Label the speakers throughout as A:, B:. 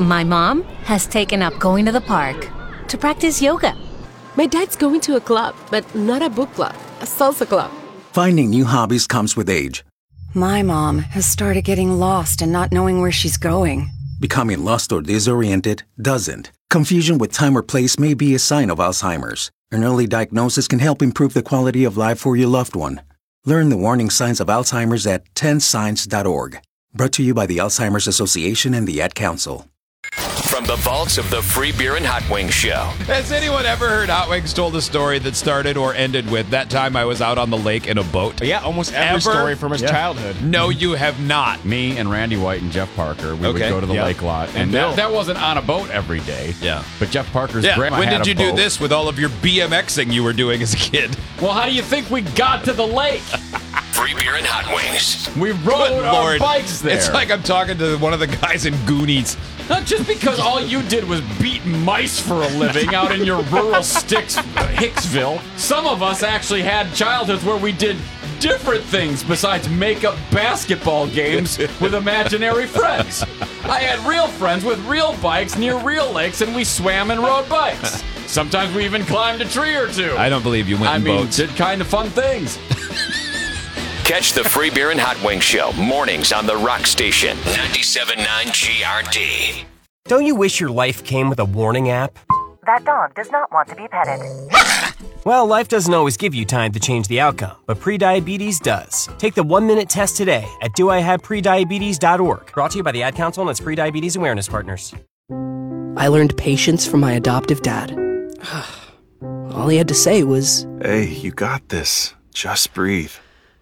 A: My mom has taken up going to the park to practice yoga.
B: My dad's going to a club, but not a book club, a salsa club.
C: Finding new hobbies comes with age.
D: My mom has started getting lost and not knowing where she's going.
C: Becoming lost or disoriented doesn't. Confusion with time or place may be a sign of Alzheimer's. An early diagnosis can help improve the quality of life for your loved one. Learn the warning signs of Alzheimer's at 10signs.org. Brought to you by the Alzheimer's Association and the Ad Council.
E: From the vaults of the Free Beer and Hot Wings Show.
F: Has anyone ever heard Hot Wings told a story that started or ended with that time I was out on the lake in a boat?
G: Yeah, almost every story from his childhood.
F: No, you have not.
H: Me and Randy White and Jeff Parker, we would go to the lake lot. And that wasn't on a boat every day.
F: Yeah.
H: But Jeff Parker's grandma
F: When
H: had
F: did you
H: a boat.
F: do this with all of your BMXing you were doing as a kid?
H: Well, how do you think we got to the lake?
E: Free Beer and Hot Wings.
H: We rode our bikes there.
F: It's like I'm talking to one of the guys in Goonies.
H: Not just because all you did was beat mice for a living out in your rural sticks, Hicksville. Some of us actually had childhoods where we did different things besides make up basketball games with imaginary friends. I had real friends with real bikes near real lakes, and we swam and rode bikes. Sometimes we even climbed a tree or two.
F: I don't believe you went in boats.
H: Did kind of fun things.
E: Catch the Free Beer and Hot Wings Show mornings on the Rock Station, 97.9 GRD.
I: Don't you wish your life came with a warning app?
J: That dog does not want to be petted.
I: Well, life doesn't always give you time to change the outcome, but prediabetes does. Take the 1-minute test today at doihaveprediabetes.org. Brought to you by the Ad Council and its Prediabetes Awareness Partners.
K: I learned patience from my adoptive dad. All he had to say was,
L: "Hey, you got this. Just breathe."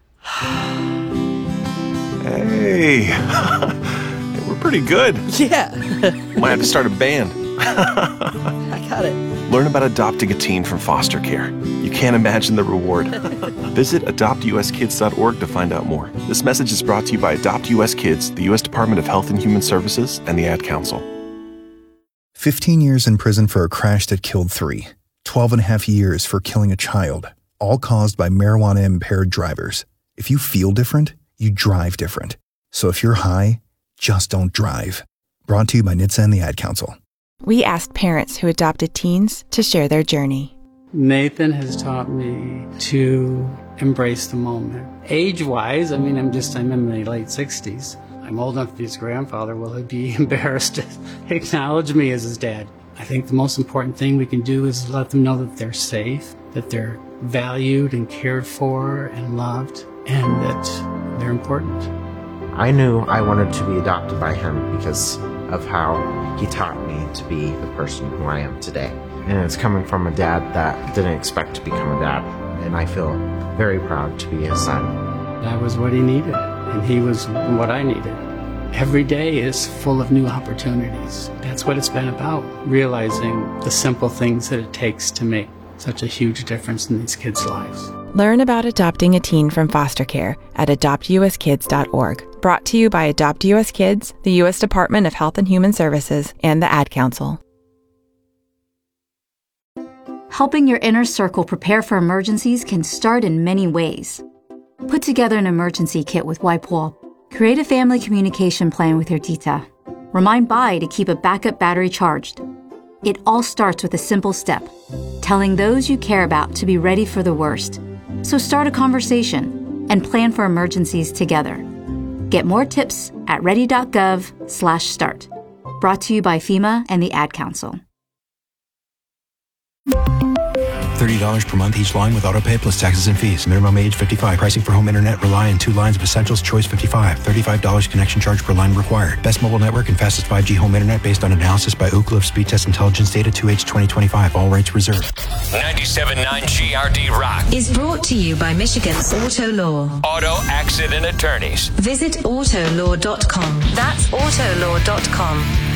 L: Hey, we're pretty good.
K: Yeah.
L: Might have to start a band.
K: I got it.
L: Learn about adopting a teen from foster care. You can't imagine the reward. Visit adoptuskids.org to find out more. This message is brought to you by Adopt US Kids, the U.S. Department of Health and Human Services, and the Ad Council.
M: 15 years in prison for a crash that killed 3. 12 and a half years for killing a child, all caused by marijuana-impaired drivers. If you feel different, you drive different. So if you're high, just don't drive. Brought to you by NHTSA and the Ad Council.
N: We asked parents who adopted teens to share their journey.
O: Nathan has taught me to embrace the moment. Age-wise, I'm in my late 60s. I'm old enough to be his grandfather. Will he be embarrassed to acknowledge me as his dad? I think the most important thing we can do is let them know that they're safe, that they're valued and cared for and loved, and that they're important.
P: I knew I wanted to be adopted by him because of how he taught me to be the person who I am today. And it's coming from a dad that didn't expect to become a dad, and I feel very proud to be his son.
O: I was what he needed, and he was what I needed. Every day is full of new opportunities. That's what it's been about, realizing the simple things that it takes to make such a huge difference in these kids' lives.
N: Learn about adopting a teen from foster care at adoptuskids.org. Brought to you by Adopt US Kids, the U.S. Department of Health and Human Services, and the Ad Council.
Q: Helping your inner circle prepare for emergencies can start in many ways. Put together an emergency kit with WIPE-WALL. Create a family communication plan with your tita. Remind Bai to keep a backup battery charged. It all starts with a simple step, telling those you care about to be ready for the worst. So start a conversation and plan for emergencies together. Get more tips at ready.gov/start. Brought to you by FEMA and the Ad Council.
R: $30 per month each line with autopay plus taxes and fees. Minimum age 55. Pricing for home internet rely on 2 lines of Essentials Choice 55. $35 connection charge per line required. Best mobile network and fastest 5G home internet based on analysis by Ookla of Speed Test Intelligence Data 2H 2025. All rates reserved.
E: 97.9 GRD Rock
S: is brought to you by Michigan's Auto Law.
E: Auto Accident Attorneys.
S: Visit autolaw.com. That's autolaw.com.